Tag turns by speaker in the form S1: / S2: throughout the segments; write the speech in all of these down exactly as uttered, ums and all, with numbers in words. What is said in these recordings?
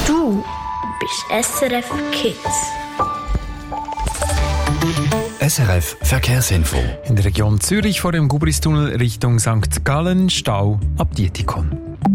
S1: Du bist S R F Kids.
S2: S R F Verkehrsinfo.
S3: In der Region Zürich vor dem Gubristunnel Richtung Sankt Gallen Stau ab Dietikon.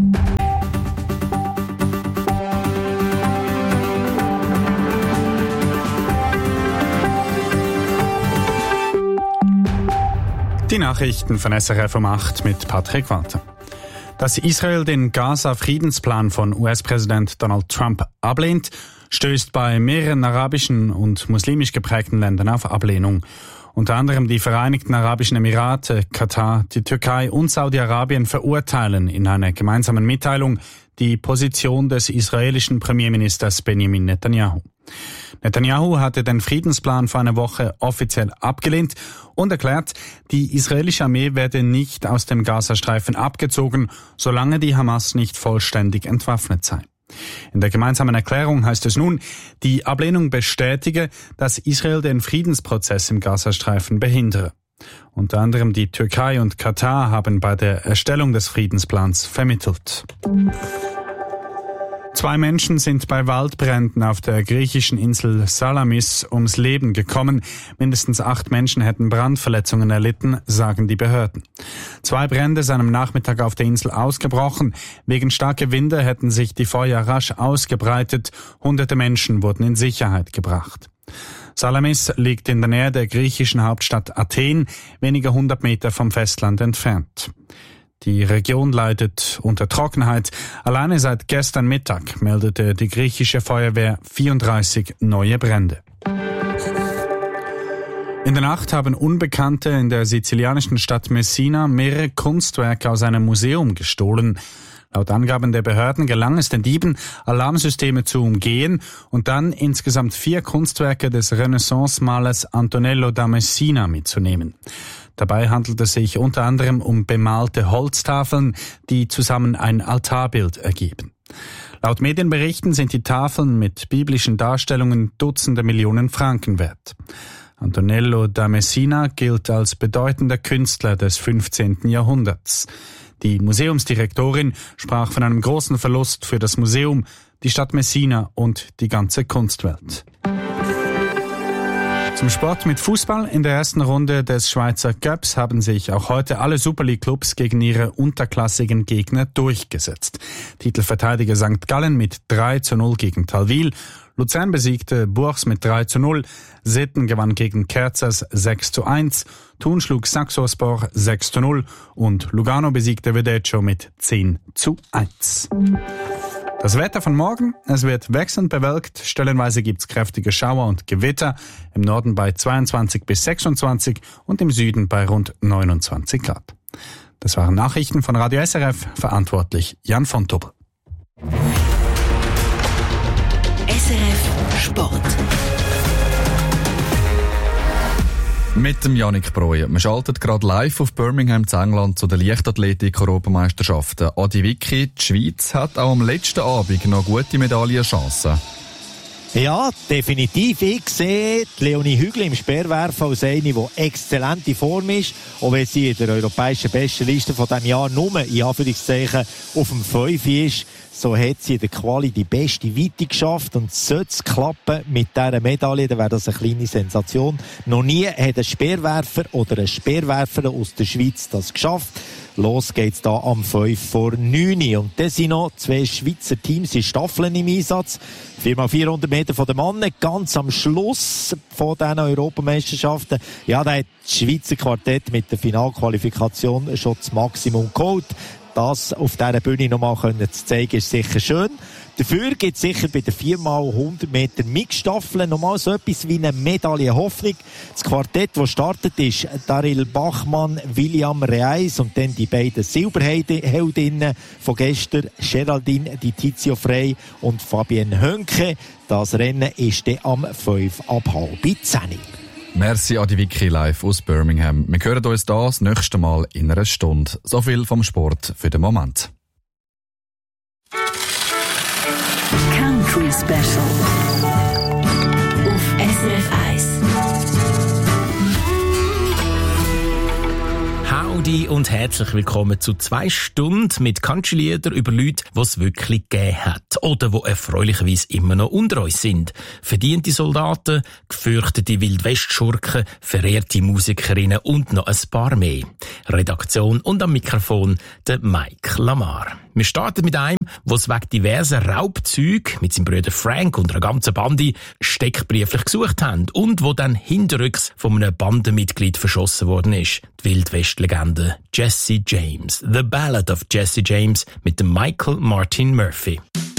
S4: Die Nachrichten von S R F um acht mit Patrick Walter. Dass Israel den Gaza-Friedensplan von U S-Präsident Donald Trump ablehnt, stößt bei mehreren arabischen und muslimisch geprägten Ländern auf Ablehnung. Unter anderem die Vereinigten Arabischen Emirate, Katar, die Türkei und Saudi-Arabien verurteilen in einer gemeinsamen Mitteilung die Position des israelischen Premierministers Benjamin Netanyahu. Netanyahu hatte den Friedensplan vor einer Woche offiziell abgelehnt und erklärt, die israelische Armee werde nicht aus dem Gazastreifen abgezogen, solange die Hamas nicht vollständig entwaffnet sei. In der gemeinsamen Erklärung heißt es nun, die Ablehnung bestätige, dass Israel den Friedensprozess im Gazastreifen behindere. Unter anderem die Türkei und Katar haben bei der Erstellung des Friedensplans vermittelt. Zwei Menschen sind bei Waldbränden auf der griechischen Insel Salamis ums Leben gekommen. Mindestens acht Menschen hätten Brandverletzungen erlitten, sagen die Behörden. Zwei Brände seien am Nachmittag auf der Insel ausgebrochen. Wegen starker Winde hätten sich die Feuer rasch ausgebreitet. Hunderte Menschen wurden in Sicherheit gebracht. Salamis liegt in der Nähe der griechischen Hauptstadt Athen, wenige hundert Meter vom Festland entfernt. Die Region leidet unter Trockenheit. Alleine seit gestern Mittag meldete die griechische Feuerwehr vierunddreißig neue Brände. In der Nacht haben Unbekannte in der sizilianischen Stadt Messina mehrere Kunstwerke aus einem Museum gestohlen. Laut Angaben der Behörden gelang es den Dieben, Alarmsysteme zu umgehen und dann insgesamt vier Kunstwerke des Renaissance-Malers Antonello da Messina mitzunehmen. Dabei handelt es sich unter anderem um bemalte Holztafeln, die zusammen ein Altarbild ergeben. Laut Medienberichten sind die Tafeln mit biblischen Darstellungen Dutzende Millionen Franken wert. Antonello da Messina gilt als bedeutender Künstler des fünfzehnten Jahrhunderts. Die Museumsdirektorin sprach von einem großen Verlust für das Museum, die Stadt Messina und die ganze Kunstwelt. Zum Sport mit Fußball. In der ersten Runde des Schweizer Cups haben sich auch heute alle Super League-Clubs gegen ihre unterklassigen Gegner durchgesetzt. Titelverteidiger Sankt Gallen mit drei zu null gegen Talwil. Luzern besiegte Buchs mit drei zu null. Sitten gewann gegen Kerzers sechs zu eins. Thun schlug Saxospor sechs zu null. Und Lugano besiegte Vedeccio mit zehn zu eins. Das Wetter von morgen, es wird wechselnd bewölkt, stellenweise gibt's kräftige Schauer und Gewitter, im Norden bei zweiundzwanzig bis sechsundzwanzig und im Süden bei rund neunundzwanzig Grad. Das waren Nachrichten von Radio S R F, verantwortlich Jan von Tobel.
S5: S R F Sport.
S6: Mit dem Yannick Breuer. Man schaltet gerade live auf Birmingham zu England zu den Leichtathletik-Europameisterschaften. Adi Vicky, die Schweiz hat auch am letzten Abend noch gute Medaillenchancen.
S7: Ja, definitiv. Ich sehe Leonie Hügel im Speerwerfen als eine, die exzellente Form ist. Auch wenn sie in der europäischen Bestenliste von diesem Jahr nur, in Anführungszeichen, auf dem fünf ist, so hat sie in der Quali die beste Weite geschafft. Und sollte es klappen mit dieser Medaille, dann wäre das eine kleine Sensation. Noch nie hat ein Speerwerfer oder ein Speerwerfer aus der Schweiz das geschafft. Los geht's da am fünf vor neun. Und dann sind noch zwei Schweizer Teams in Staffeln im Einsatz. vier mal vierhundert Meter von den Mannen. Ganz am Schluss von diesen Europameisterschaften. Ja, da hat das Schweizer Quartett mit der Finalqualifikation schon das Maximum geholt. Das auf dieser Bühne nochmal zu zeigen, ist sicher schön. Dafür gibt es sicher bei den vier mal hundert Meter Mixstaffeln nochmal so etwas wie eine Medaille Hoffnung. Das Quartett, das startet, ist Daryl Bachmann, William Reis und dann die beiden Silberheldinnen von gestern, Geraldine Di Tizio Frey und Fabienne Hönke. Das Rennen ist dann am fünf ab halb zehn.
S6: Merci Adi Vicky live aus Birmingham. Wir hören uns da das nächste Mal in einer Stunde. So viel vom Sport für den Moment.
S5: Country Special auf S R F eins.
S3: Howdy
S8: Grüezi und herzlich willkommen zu zwei Stunden mit Country-Liedern über Leute, die es wirklich gegeben hat oder die erfreulicherweise immer noch unter uns sind. Verdiente Soldaten, gefürchtete Wildwestschurken, verehrte Musikerinnen und noch ein paar mehr. Redaktion und am Mikrofon der Mike Lamar. Wir starten mit einem, der es wegen diverser Raubzüge mit seinem Bruder Frank und einer ganzen Bande steckbrieflich gesucht haben und wo dann hinterrücks von einem Bandenmitglied verschossen worden ist. Die Wildwest-Legende Jesse James. The Ballad of Jesse James mit dem Michael Martin Murphey.